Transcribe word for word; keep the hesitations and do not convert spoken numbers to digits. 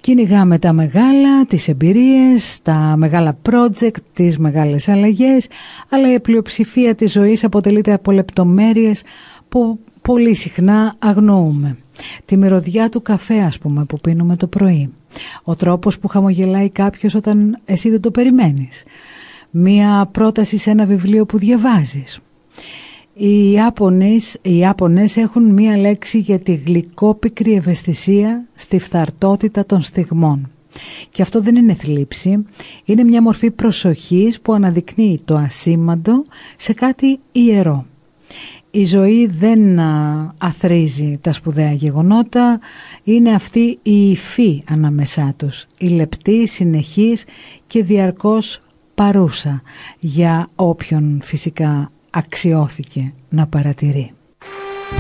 Κυνηγάμε τα μεγάλα, τις εμπειρίες, τα μεγάλα project, τις μεγάλες αλλαγές, αλλά η πλειοψηφία της ζωής αποτελείται από λεπτομέρειες που πολύ συχνά αγνοούμε. Τη μυρωδιά του καφέ, ας πούμε, που πίνουμε το πρωί. Ο τρόπος που χαμογελάει κάποιος όταν εσύ δεν το περιμένεις. Μία πρόταση σε ένα βιβλίο που διαβάζεις. Οι Ιάπωνες, οι Ιάπωνες έχουν μία λέξη για τη γλυκόπικρη ευαισθησία στη φθαρτότητα των στιγμών. Και αυτό δεν είναι θλίψη, είναι μια μορφή προσοχής που αναδεικνύει το ασήμαντο σε κάτι ιερό. Η ζωή δεν αθρίζει τα σπουδαία γεγονότα, είναι αυτή η υφή ανάμεσά τους, η λεπτή, συνεχής και διαρκώς παρούσα για όποιον φυσικά αξιώθηκε να παρατηρεί.